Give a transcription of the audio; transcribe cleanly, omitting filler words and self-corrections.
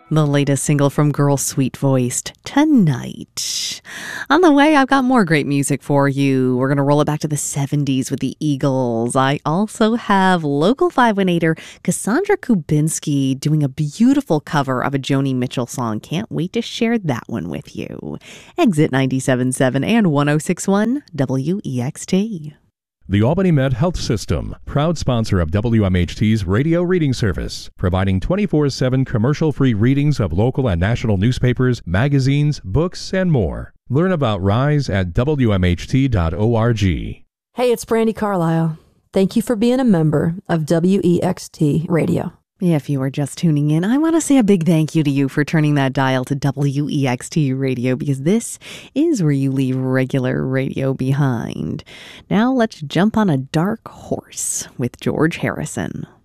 the latest single from Girl Sweet Voiced, Tonight. On the way, I've got more great music for you. We're going to roll it back to the 70s with the Eagles. I also have local 518er Cassandra Kubinski doing a beautiful cover of a Joni Mitchell song. Can't wait to share that one with you. Exit 97.7 and 106.1 WEXT. The Albany Med Health System, proud sponsor of WMHT's radio reading service, providing 24/7 commercial-free readings of local and national newspapers, magazines, books, and more. Learn about RISE at WMHT.org. Hey, it's Brandy Carlisle. Thank you for being a member of WEXT Radio. If you are just tuning in, I want to say a big thank you to you for turning that dial to WEXT Radio, because this is where you leave regular radio behind. Now let's jump on a dark horse with George Harrison.